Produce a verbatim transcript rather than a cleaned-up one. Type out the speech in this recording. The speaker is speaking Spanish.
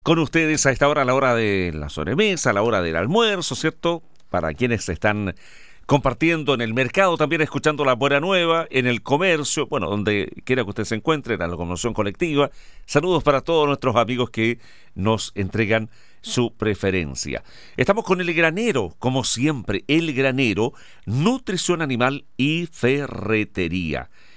Con ustedes a esta hora, a la hora de la sobremesa, a la hora del almuerzo, ¿cierto? Para quienes están compartiendo en el mercado, también escuchando la buena nueva, en el comercio, bueno, donde quiera que usted se encuentre, en la locomoción colectiva. Saludos para todos nuestros amigos que nos entregan su preferencia. Estamos con El Granero, como siempre, El Granero, nutrición animal y ferretería.